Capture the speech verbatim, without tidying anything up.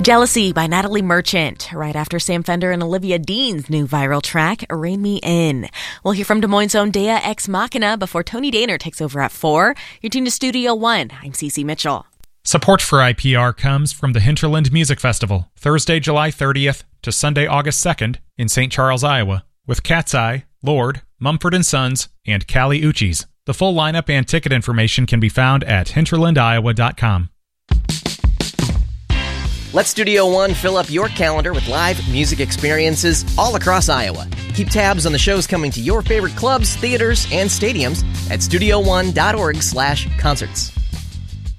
Jealousy by Natalie Merchant, right after Sam Fender and Olivia Dean's new viral track, Rein Me In. We'll hear from Des Moines' own Dea Ex Machina before Tony Daner takes over at four. You're tuned to Studio One. I'm Cece Mitchell. Support for I P R comes from the Hinterland Music Festival, Thursday, July thirtieth to Sunday, August second in Saint Charles, Iowa, with Cat's Eye, Lord, Mumford and Sons, and Cali Uchis. The full lineup and ticket information can be found at hinterland iowa dot com. Let Studio One fill up your calendar with live music experiences all across Iowa. Keep tabs on the shows coming to your favorite clubs, theaters, and stadiums at studio one dot org slash concerts.